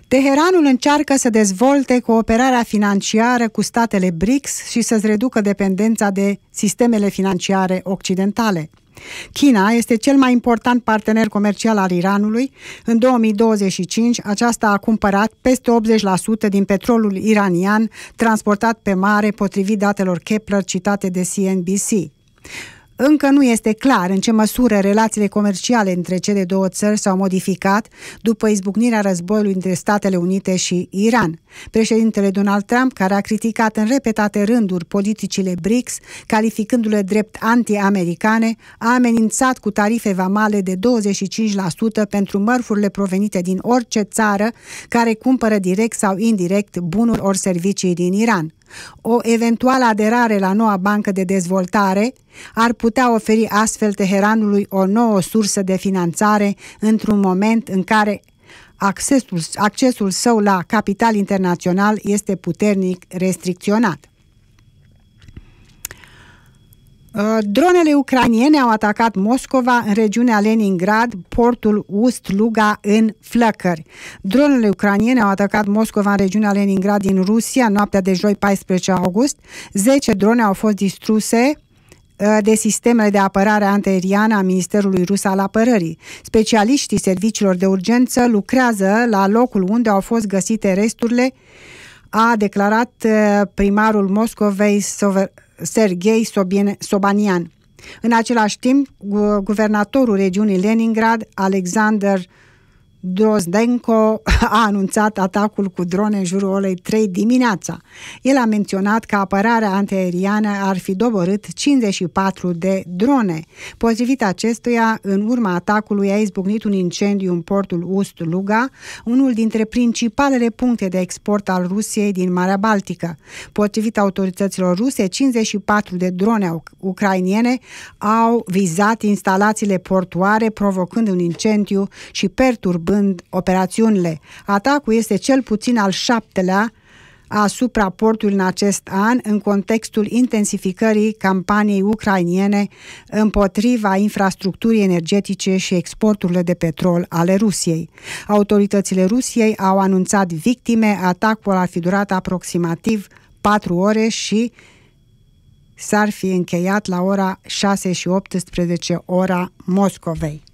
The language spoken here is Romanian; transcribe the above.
Teheranul încearcă să dezvolte cooperarea financiară cu statele BRICS și să-și reducă dependența de sistemele financiare occidentale. China este cel mai important partener comercial al Iranului. În 2025, aceasta a cumpărat peste 80% din petrolul iranian transportat pe mare, potrivit datelor Kepler citate de CNBC. Încă nu este clar în ce măsură relațiile comerciale între cele două țări s-au modificat după izbucnirea războiului între Statele Unite și Iran. Președintele Donald Trump, care a criticat în repetate rânduri politicile BRICS, calificându-le drept anti-americane, a amenințat cu tarife vamale de 25% pentru mărfurile provenite din orice țară care cumpără direct sau indirect bunuri ori servicii din Iran. O eventuală aderare la noua bancă de dezvoltare ar putea oferi astfel Teheranului o nouă sursă de finanțare într-un moment în care accesul său la capital internațional este puternic restricționat. Dronele ucrainiene au atacat Moscova în regiunea Leningrad, portul Ust-Luga în flăcări. Dronele ucrainiene au atacat Moscova în regiunea Leningrad din Rusia noaptea de joi 14 august. 10 drone au fost distruse de sistemele de apărare antiaeriană a Ministerului Rus al Apărării. Specialiștii serviciilor de urgență lucrează la locul unde au fost găsite resturile, a declarat primarul Moscovei Serghei Sobanian. În același timp, guvernatorul regiunii Leningrad, Alexander Drozdenko, a anunțat atacul cu drone în jurul orei 3 dimineața. El a menționat că apărarea antiaeriană ar fi doborât 54 de drone. Potrivit acestuia, în urma atacului a izbucnit un incendiu în portul Ust-Luga, unul dintre principalele puncte de export al Rusiei din Marea Baltică. Potrivit autorităților ruse, 54 de drone ucrainiene au vizat instalațiile portuare, provocând un incendiu și perturbând operațiunile. Atacul este cel puțin al 7-lea asupra portului în acest an, în contextul intensificării campaniei ucrainiene împotriva infrastructurii energetice și exporturile de petrol ale Rusiei. Autoritățile Rusiei au anunțat victime, atacul ar fi durat aproximativ 4 ore și s-ar fi încheiat la ora 6:18 ora Moscovei.